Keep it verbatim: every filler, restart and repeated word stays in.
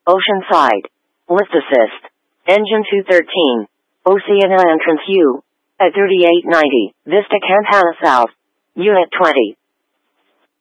Oceanside. Lift assist. Engine two thirteen. Oceana entrance U. At thirty-eight ninety. Vista Campana South. Unit twenty.